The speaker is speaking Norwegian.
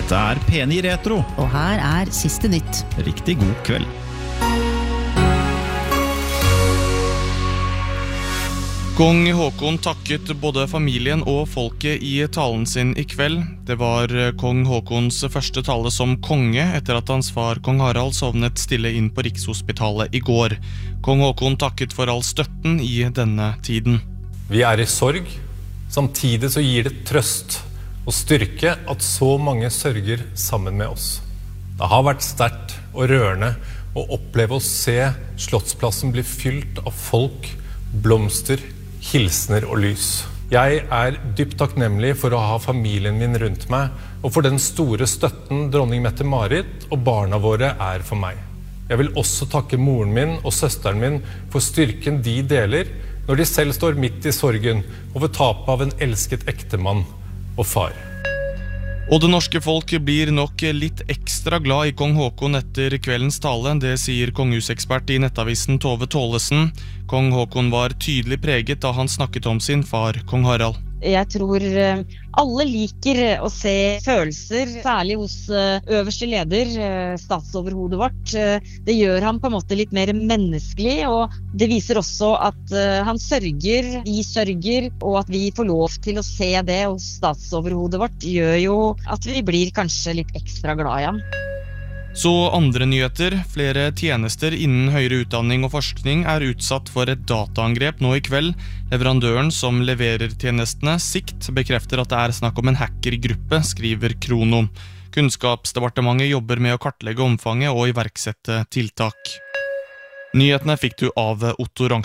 Dette P9 Retro. Og her siste nytt. Riktig god kveld. Kong Håkon takket både familien og folket i talen sin i kveld. Det var kong Håkons første tale som konge etter at hans far kong Harald sovnet stille inn på Rikshospitalet i går. Kong Håkon takket for all støtten i denne tiden. Vi i sorg. Samtidig så gir det trøst og styrke at så mange sørger sammen med oss. Det har vært sterkt og rørende å oppleve å se Slottsplassen bli fylt av folk, blomster, hilsener og lys. Jeg dypt takknemlig for å ha familien min rundt meg, og for den store støtten dronning Mette-Marit og barna våre for meg. Jeg vil også takke moren min og søsteren min for styrken de deler når de selv står midt i sorgen over tapet av en elsket ektemann og far. Og det norske folk blir nok litt ekstra glad i kong Håkon etter kveldens tale, det sier kongehusekspert i nettavisen Tove Tålesen. Kong Håkon var tydelig preget da han snakket om sin far, kong Harald. Jeg tror alle liker å se følelser, særlig hos øverste leder, statsoverhodet vårt. Det gjør ham på en måte litt mer menneskelig, og det viser også at han sørger, de sørger, og at vi får lov til å se det hos statsoverhodet vårt, gjør jo at vi blir kanskje litt ekstra glad i ham. Så andre nyheter, flere tjenester innen høyere utdanning og forskning utsatt for et dataangrep nå i kveld. Leverandøren som leverer tjenestene, Sikt, bekrefter at det snakk om en hackergruppe, skriver Krono. Kunnskapsdepartementet jobber med å kartlegge omfanget og iverksette tiltak. Nyhetene fikk du av Otto Rang.